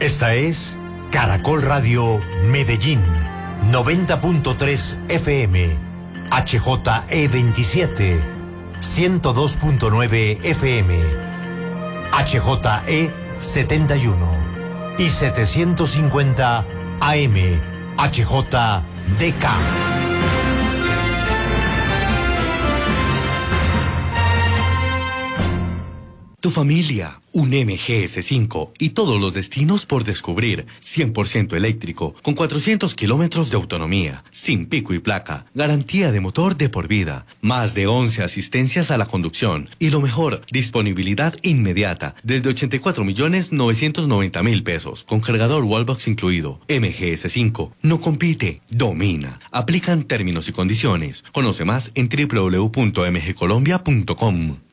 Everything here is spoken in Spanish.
Esta es Caracol Radio Medellín, 90.3 FM, HJE27, 102.9 FM, HJE71 y 750 AM, HJDK. Tu familia, un MGS5 y todos los destinos por descubrir. 100% eléctrico, con 400 kilómetros de autonomía, sin pico y placa, garantía de motor de por vida, más de 11 asistencias a la conducción y lo mejor, disponibilidad inmediata, desde 84.990.000 pesos, con cargador Wallbox incluido. MGS5 no compite, domina. Aplican términos y condiciones. Conoce más en www.mgcolombia.com.